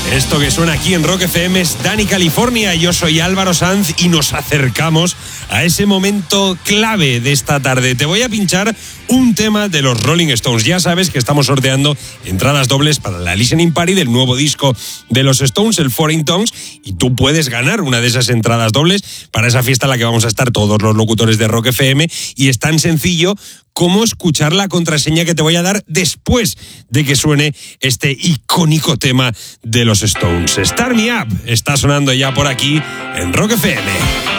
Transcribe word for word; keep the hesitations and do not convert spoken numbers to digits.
Esto que suena aquí en Rock F M es Dani California. Yo soy Álvaro Sanz y nos acercamos a ese momento clave de esta tarde. Te voy a pinchar un tema de los Rolling Stones. Ya sabes que estamos sorteando entradas dobles para la Listening Party del nuevo disco de los Stones, el Foreign Tongues, y tú puedes ganar una de esas entradas dobles para esa fiesta en la que vamos a estar todos los locutores de Rock F M. Y es tan sencillo como escuchar la contraseña que te voy a dar después de que suene este icónico tema de los Stones. Start Me Up está sonando ya por aquí en Rock F M.